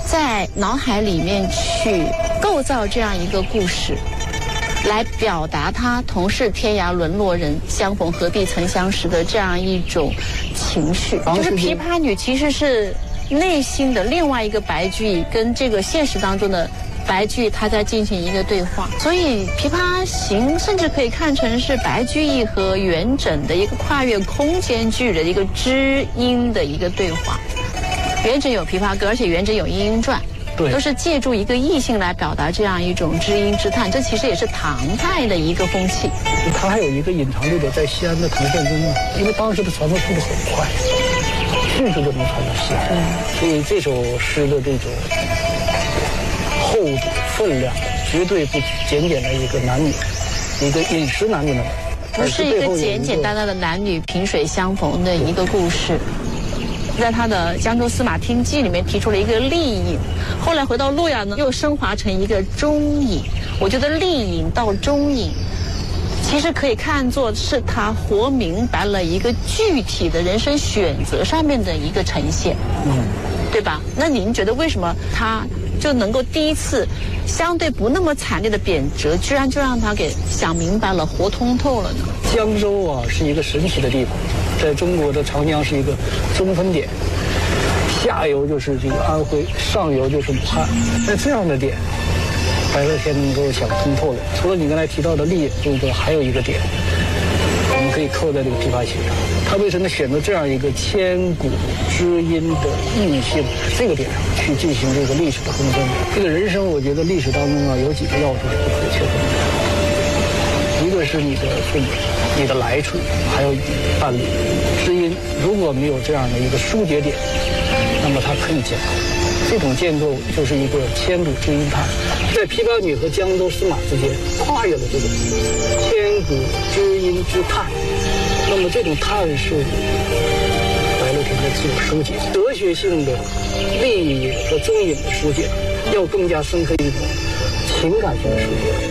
在脑海里面去构造这样一个故事，来表达他同是天涯沦落人，相逢何必曾相识的这样一种情绪。就是琵琶女其实是内心的另外一个白居易跟这个现实当中的白居易他在进行一个对话，所以《琵琶行》甚至可以看成是白居易和元稹的一个跨越空间距的一个知音的一个对话。元稹有琵琶歌，而且元稹有莺莺传，对，都是借助一个异性来表达这样一种知音之叹，这其实也是唐代的一个风气。 它还有一个隐藏度的，在西安的唐宪宗啊，因为当时的传播速度很快，迅速就能传到西安，所以这首诗的这种厚度分量绝对不简简的一个男女，一个饮食男女的， 不是一个简简单单的男女萍水相逢的一个故事。在他的《江州司马厅记》里面提出了一个丽影，后来回到洛阳呢，又升华成一个中影。我觉得丽影到中影，其实可以看作是他活明白了一个具体的人生选择上面的一个呈现，对吧？那您觉得为什么他就能够第一次相对不那么惨烈的贬谪，居然就让他给想明白了、活通透了呢？ 江州啊，是一个神奇的地方，在中国的长江是一个中分点，下游就是这个安徽，上游就是武汉。在这样的点，白乐天能够想通透了。除了你刚才提到的丽影中国，还有一个点，我们可以扣在这个琵琶行上。他为什么选择这样一个千古知音的异性这个点上去进行这个历史的风筝？这个人生，我觉得历史当中啊，有几个要素是不可缺少的。一个是你的父母，你的来处，还有你的伴侣。知音如果没有这样的一个疏节点，那么它可以建构。这种建构就是一个千古知音叹，在琵琶女和江州司马之间跨越了这种千古知音之叹。那么这种叹是白乐天的自我疏解，哲学性的丽影和中影的疏解，要更加深刻一种情感性的疏解。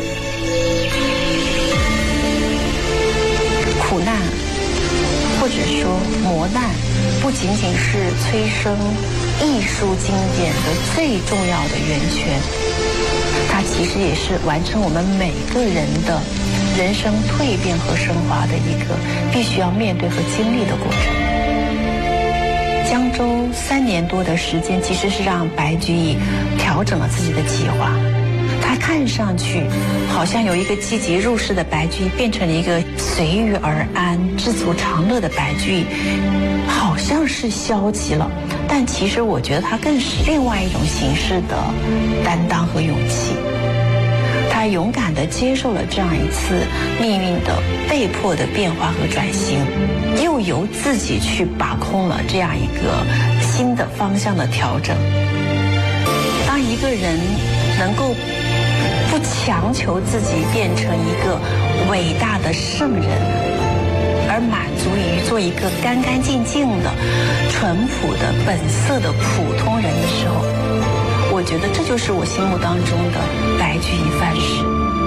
苦难或者说磨难，不仅仅是催生艺术经典的最重要的源泉，它其实也是完成我们每个人的人生蜕变和升华的一个必须要面对和经历的过程。江州3年多的时间，其实是让白居易调整了自己的计划。他看上去好像有一个积极入世的白居易，变成了一个随遇而安、知足常乐的白居易，好像是消极了，但其实我觉得他更是另外一种形式的担当和勇气。他勇敢地接受了这样一次命运的被迫的变化和转型，又由自己去把控了这样一个新的方向的调整。当一个人能够不强求自己变成一个伟大的圣人，而满足于做一个干干净净的、淳朴的、本色的普通人的时候，我觉得这就是我心目当中的白居易范式。